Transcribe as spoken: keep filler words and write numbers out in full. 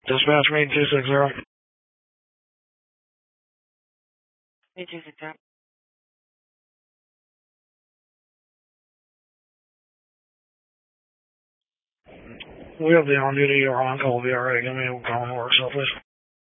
Dispatch me two six zero. Me two six zero. We have the on duty or on call. Be alright. Give me a call and work, so please.